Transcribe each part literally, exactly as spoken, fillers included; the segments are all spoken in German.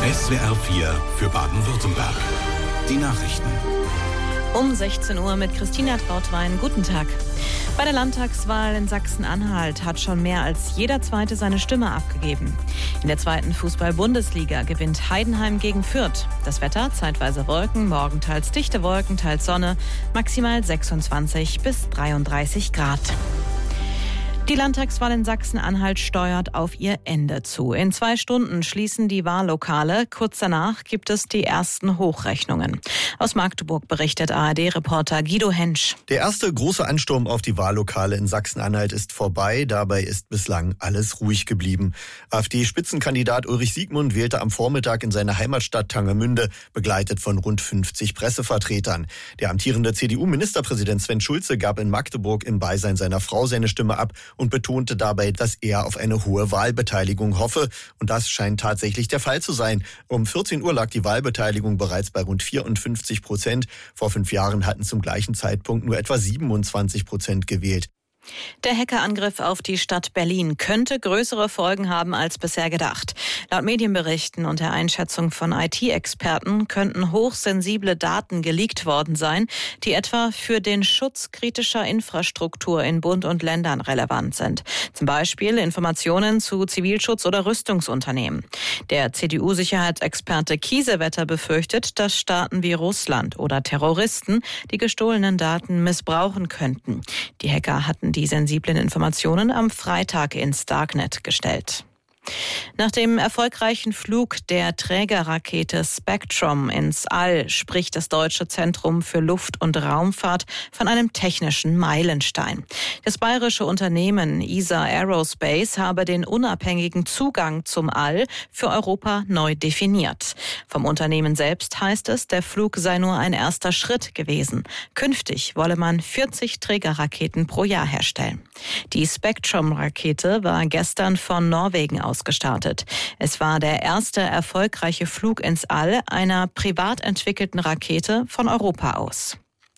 S W R vier für Baden-Württemberg. Die Nachrichten. Um sechzehn Uhr mit Christina Trautwein. Guten Tag. Bei der Landtagswahl in Sachsen-Anhalt hat schon mehr als jeder Zweite seine Stimme abgegeben. In der zweiten Fußball-Bundesliga gewinnt Heidenheim gegen Fürth. Das Wetter, zeitweise Wolken, morgen teils dichte Wolken, teils Sonne, maximal sechsundzwanzig bis dreiunddreißig Grad. Die Landtagswahl in Sachsen-Anhalt steuert auf ihr Ende zu. In zwei Stunden schließen die Wahllokale. Kurz danach gibt es die ersten Hochrechnungen. Aus Magdeburg berichtet A R D-Reporter Guido Hensch. Der erste große Ansturm auf die Wahllokale in Sachsen-Anhalt ist vorbei. Dabei ist bislang alles ruhig geblieben. AfD-Spitzenkandidat Ulrich Siegmund wählte am Vormittag in seiner Heimatstadt Tangermünde, begleitet von rund fünfzig Pressevertretern. Der amtierende C D U-Ministerpräsident Sven Schulze gab in Magdeburg im Beisein seiner Frau seine Stimme ab und betonte dabei, dass er auf eine hohe Wahlbeteiligung hoffe. Und das scheint tatsächlich der Fall zu sein. Um vierzehn Uhr lag die Wahlbeteiligung bereits bei rund vierundfünfzig Prozent. Vor fünf Jahren hatten zum gleichen Zeitpunkt nur etwa siebenundzwanzig Prozent gewählt. Der Hackerangriff auf die Stadt Berlin könnte größere Folgen haben als bisher gedacht. Laut Medienberichten und der Einschätzung von I T-Experten könnten hochsensible Daten geleakt worden sein, die etwa für den Schutz kritischer Infrastruktur in Bund und Ländern relevant sind. Zum Beispiel Informationen zu Zivilschutz- oder Rüstungsunternehmen. Der C D U-Sicherheitsexperte Kiesewetter befürchtet, dass Staaten wie Russland oder Terroristen die gestohlenen Daten missbrauchen könnten. Die Hacker hatten die sensiblen Informationen am Freitag ins Darknet gestellt. Nach dem erfolgreichen Flug der Trägerrakete Spectrum ins All spricht das Deutsche Zentrum für Luft- und Raumfahrt von einem technischen Meilenstein. Das bayerische Unternehmen E S A Aerospace habe den unabhängigen Zugang zum All für Europa neu definiert. Vom Unternehmen selbst heißt es, der Flug sei nur ein erster Schritt gewesen. Künftig wolle man vierzig Trägerraketen pro Jahr herstellen. Die Spectrum-Rakete war gestern von Norwegen aus gestartet. Es war der erste erfolgreiche Flug ins All einer privat entwickelten Rakete von Europa aus.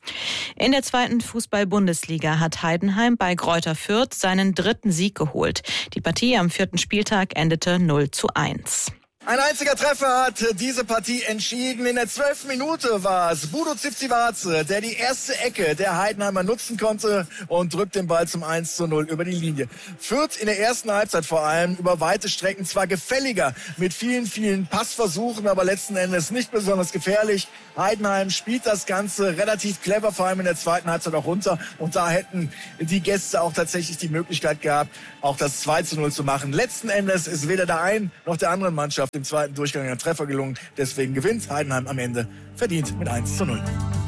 In der zweiten Fußball-Bundesliga hat Heidenheim bei Greuther Fürth seinen dritten Sieg geholt. Die Partie am vierten Spieltag endete null zu eins. Ein einziger Treffer hat diese Partie entschieden. In der zwölften Minute war es Budo Zivcivaze, der die erste Ecke der Heidenheimer nutzen konnte und drückt den Ball zum eins zu null über die Linie. Fürth in der ersten Halbzeit vor allem über weite Strecken zwar gefälliger mit vielen, vielen Passversuchen, aber letzten Endes nicht besonders gefährlich. Heidenheim spielt das Ganze relativ clever, vor allem in der zweiten Halbzeit auch runter. Und da hätten die Gäste auch tatsächlich die Möglichkeit gehabt, auch das zwei zu null zu machen. Letzten Endes ist weder der einen noch der anderen Mannschaft im zweiten Durchgang ein Treffer gelungen. Deswegen gewinnt Heidenheim am Ende verdient mit eins zu null.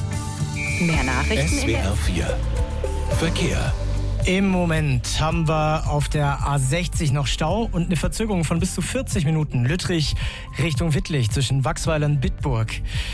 Mehr Nachrichten S W R vier Verkehr. Im Moment haben wir auf der A sechzig noch Stau und eine Verzögerung von bis zu vierzig Minuten. Lüttrich Richtung Wittlich zwischen Wachsweiler und Bitburg.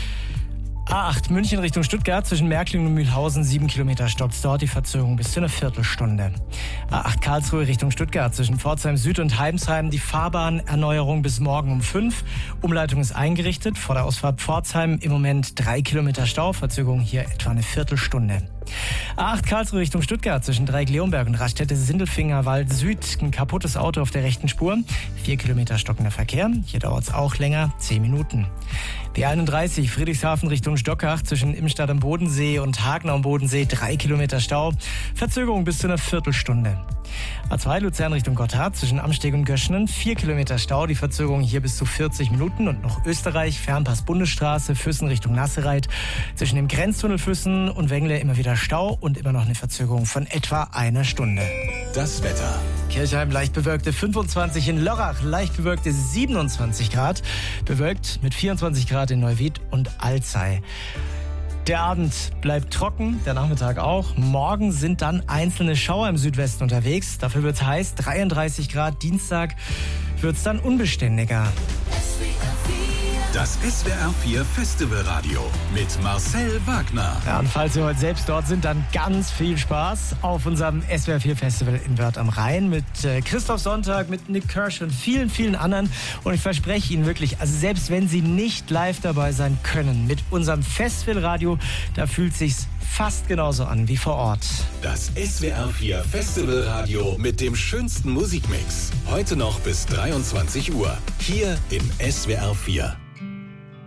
A acht München Richtung Stuttgart zwischen Märklingen und Mühlhausen, sieben Kilometer stoppt's dort, die Verzögerung bis zu einer Viertelstunde. A acht Karlsruhe Richtung Stuttgart zwischen Pforzheim Süd und Heimsheim, die Fahrbahnerneuerung bis morgen um fünf. Umleitung ist eingerichtet, vor der Ausfahrt Pforzheim im Moment drei Kilometer Stau, Verzögerung hier etwa eine Viertelstunde. A acht Karlsruhe Richtung Stuttgart zwischen Dreieck-Leonberg und Raststätte Sindelfinger-Wald Süd. Ein kaputtes Auto auf der rechten Spur. Vier Kilometer stockender Verkehr. Hier dauert es auch länger, zehn Minuten. B einunddreißig Friedrichshafen Richtung Stockach zwischen Imstadt am Bodensee und Hagen am Bodensee. Drei Kilometer Stau. Verzögerung bis zu einer Viertelstunde. A zwei Luzern Richtung Gotthard zwischen Amsteg und Göschenen. Vier Kilometer Stau. Die Verzögerung hier bis zu vierzig Minuten. Und noch Österreich, Fernpass Bundesstraße, Füssen Richtung Nassereit. Zwischen dem Grenztunnel Füssen und Wengle immer wieder Stau und immer noch eine Verzögerung von etwa einer Stunde. Das Wetter. Kirchheim leicht bewölkte fünfundzwanzig, in Lörrach leicht bewölkte siebenundzwanzig Grad, bewölkt mit vierundzwanzig Grad in Neuwied und Alzey. Der Abend bleibt trocken, der Nachmittag auch. Morgen sind dann einzelne Schauer im Südwesten unterwegs. Dafür wird es heiß, dreiunddreißig Grad. Dienstag wird es dann unbeständiger. S W R vier Das S W R vier Festivalradio mit Marcel Wagner. Ja, und falls Sie heute selbst dort sind, dann ganz viel Spaß auf unserem S W R vier Festival in Wörth am Rhein mit äh, Christoph Sonntag, mit Nick Kirsch und vielen, vielen anderen. Und ich verspreche Ihnen wirklich, also selbst wenn Sie nicht live dabei sein können, mit unserem Festivalradio, da fühlt sich's fast genauso an wie vor Ort. Das S W R vier Festivalradio mit dem schönsten Musikmix. Heute noch bis dreiundzwanzig Uhr. Hier im S W R vier.